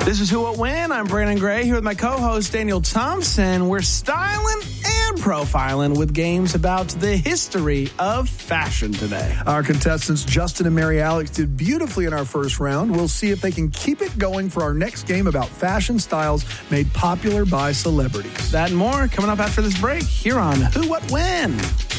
This is Who What When. I'm Brandon Gray here with my co-host Daniel Thompson. We're styling and profiling with games about the history of fashion today. Our contestants Justin and Mary Alex did beautifully in our first round. We'll see if they can keep it going for our next game about fashion styles made popular by celebrities. That and more coming up after this break here on Who What When.